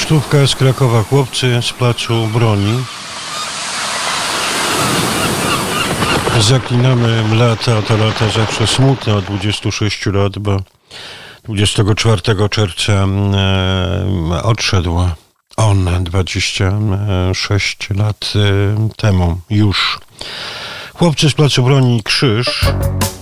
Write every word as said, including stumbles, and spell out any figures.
Pocztówka z Krakowa. Chłopcy z Placu Broni. Zaklinamy lata, te lata zawsze smutne od dwudziestu sześciu lat, bo dwudziestego czwartego czerwca e, odszedł on dwadzieścia sześć lat e, temu już. Chłopcy z Placu Broni, krzyż.